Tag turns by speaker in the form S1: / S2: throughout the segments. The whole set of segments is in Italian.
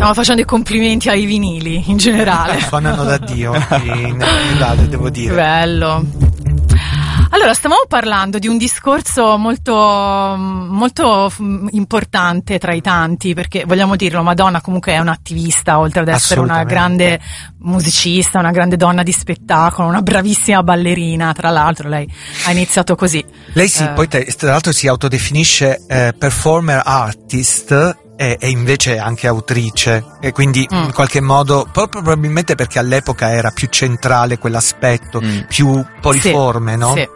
S1: Stiamo facendo i complimenti ai vinili in generale.
S2: Suonano da Dio in radio, devo dire.
S1: Bello. Allora, stavamo parlando di un discorso molto importante tra i tanti, perché vogliamo dirlo, Madonna comunque è un'attivista, oltre ad essere una grande musicista, una grande donna di spettacolo, una bravissima ballerina, tra l'altro lei ha iniziato così.
S2: Lei poi tra l'altro si autodefinisce performer artist, e invece anche autrice, e quindi in qualche modo probabilmente perché all'epoca era più centrale quell'aspetto, più poliforme, no?
S1: Sì.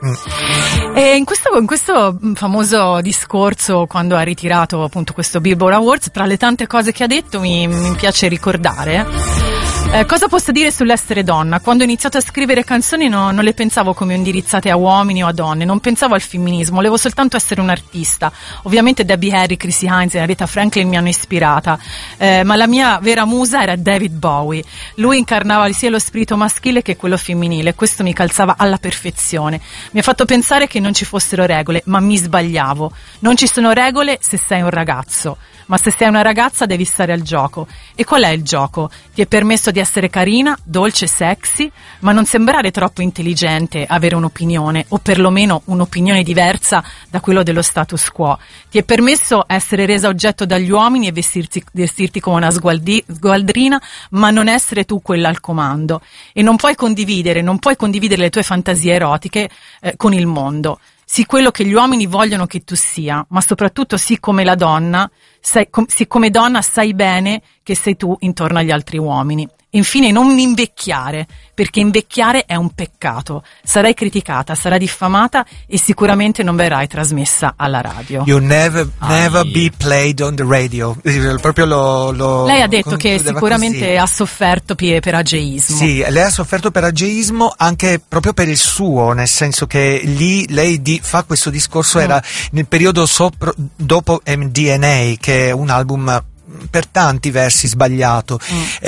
S1: E in questo famoso discorso, quando ha ritirato appunto questo Billboard Awards, tra le tante cose che ha detto mi piace ricordare cosa posso dire sull'essere donna. Quando ho iniziato a scrivere canzoni non le pensavo come indirizzate a uomini o a donne, non pensavo al femminismo, volevo soltanto essere un'artista. Ovviamente Debbie Harry, Chrissy Hines e Aretha Franklin mi hanno ispirata, ma la mia vera musa era David Bowie. Lui incarnava sia lo spirito maschile che quello femminile, questo mi calzava alla perfezione. Mi ha fatto pensare che non ci fossero regole, ma mi sbagliavo. Non ci sono regole se sei un ragazzo, ma se sei una ragazza devi stare al gioco. E qual è il gioco? Ti è permesso di essere carina, dolce, sexy, ma non sembrare troppo intelligente, avere un'opinione, o perlomeno un'opinione diversa da quello dello status quo. Ti è permesso essere resa oggetto dagli uomini e vestirti come una sgualdrina, ma non essere tu quella al comando. E non puoi condividere le tue fantasie erotiche con il mondo. Sii quello che gli uomini vogliono che tu sia, ma soprattutto sii come la donna, come donna sai bene che sei tu intorno agli altri uomini. Infine, non invecchiare, perché invecchiare è un peccato. Sarai criticata, sarai diffamata e sicuramente non verrai trasmessa alla radio.
S2: You never be played on the radio. Proprio
S1: lei ha detto che sicuramente così. Ha sofferto per ageismo.
S2: Sì, lei ha sofferto per ageismo anche proprio per il suo, nel senso che lei fa questo discorso era nel periodo dopo MDNA, che è un album per tanti versi sbagliato,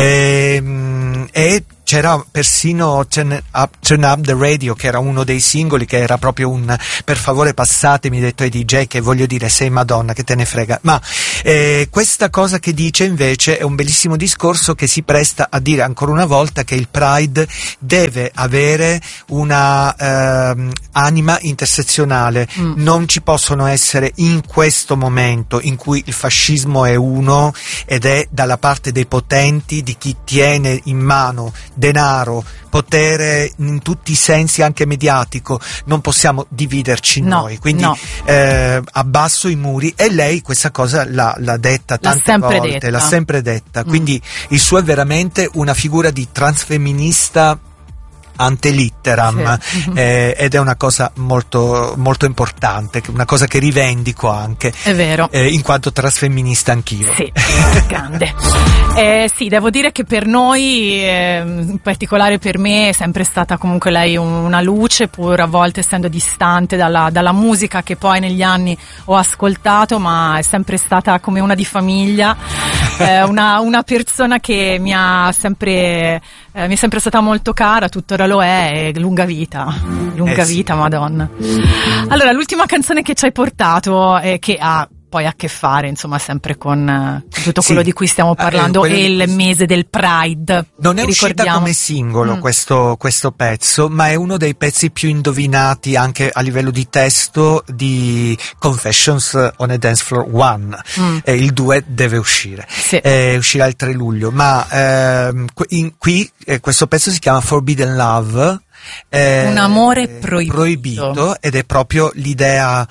S2: e c'era persino Turn Up the Radio, che era uno dei singoli, che era proprio un per favore passatemi, detto ai DJ, che voglio dire sei Madonna, che te ne frega. Ma questa cosa che dice invece è un bellissimo discorso che si presta a dire ancora una volta che il Pride deve avere una anima intersezionale. Non ci possono essere, in questo momento in cui il fascismo è uno ed è dalla parte dei potenti, di chi tiene in mano denaro, potere in tutti i sensi, anche mediatico, non possiamo dividerci noi, quindi abbasso i muri. E lei questa cosa l'ha detta tante volte, l'ha sempre detta, quindi il suo è veramente una figura di transfemminista ante litteram, sì. Ed è una cosa molto, molto importante, una cosa che rivendico anche.
S1: È vero.
S2: In quanto trasfemminista anch'io.
S1: Sì, grande. Sì, devo dire che per noi, in particolare per me, è sempre stata comunque lei una luce, pur a volte essendo distante dalla musica che poi negli anni ho ascoltato, ma è sempre stata come una di famiglia, una persona che mi è sempre stata molto cara, tuttora lo è, e lunga vita, vita, Madonna. Allora, l'ultima canzone che ci hai portato, che ha poi a che fare, insomma, sempre con tutto quello di cui stiamo parlando, è il mese del Pride.
S2: Non è uscita come singolo questo pezzo, ma è uno dei pezzi più indovinati anche a livello di testo di Confessions on a Dance Floor 1. Il 2 deve uscire, uscirà il 3 luglio, ma qui questo pezzo si chiama Forbidden Love.
S1: Un amore proibito,
S2: ed è proprio l'idea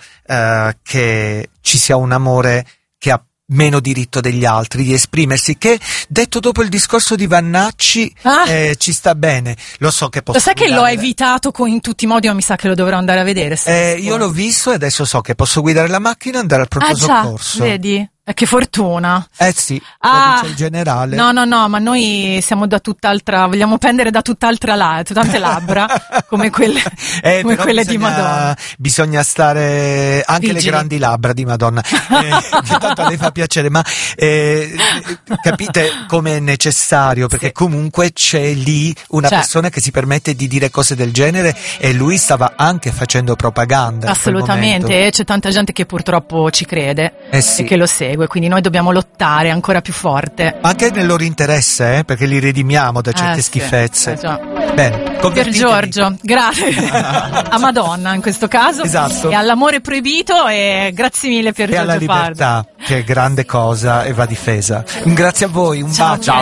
S2: che ci sia un amore che ha meno diritto degli altri di esprimersi, che detto dopo il discorso di Vannacci ci sta bene. Lo so che posso.
S1: Lo sai che l'ho evitato in tutti i modi, ma mi sa che lo dovrò andare a vedere.
S2: Io l'ho visto e adesso so che posso guidare la macchina e andare al pronto soccorso.
S1: Vedi? Che fortuna.
S2: Sì, c'è il generale.
S1: No, ma noi siamo da tutt'altra, vogliamo pendere da tutt'altre labbra, come quelle di Madonna.
S2: Bisogna stare anche vigili. Le grandi labbra di Madonna, che tanto a lei fa piacere, ma capite come è necessario, perché comunque c'è lì una persona che si permette di dire cose del genere, e lui stava anche facendo propaganda.
S1: Assolutamente, e c'è tanta gente che purtroppo ci crede e che lo segue. segue, quindi noi dobbiamo lottare ancora più forte.
S2: Anche nel loro interesse, perché li redimiamo da certe schifezze.
S1: Già.
S2: Bene,
S1: Per Giorgio, grazie a Madonna in questo caso,
S2: esatto.
S1: E all'amore proibito, e grazie mille per
S2: e
S1: Giorgio
S2: alla libertà,
S1: Pardo.
S2: che è grande cosa e va difesa. Un grazie a voi, un
S1: Ciao,
S2: bacio.